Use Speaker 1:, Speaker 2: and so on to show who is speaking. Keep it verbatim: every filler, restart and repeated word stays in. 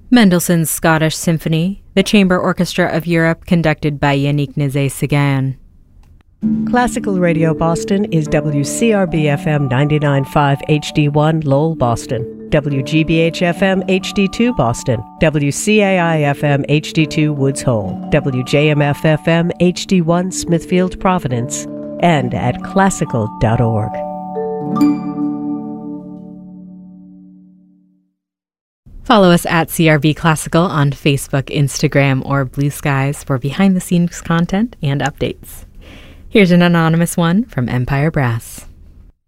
Speaker 1: Mendelssohn's Scottish Symphony, the Chamber Orchestra of Europe, conducted by Yannick Nézet-Séguin.
Speaker 2: Classical Radio Boston is W C R B F M ninety-nine point five H D one Lowell, Boston, W G B H F M H D two Boston, W C A I F M H D two Woods Hole, W J M F F M H D one Smithfield, Providence, and at classical dot org.
Speaker 1: Follow us at C R B Classical on Facebook, Instagram, or Blue Skies for behind-the-scenes content and updates. Here's an anonymous one from Empire Brass.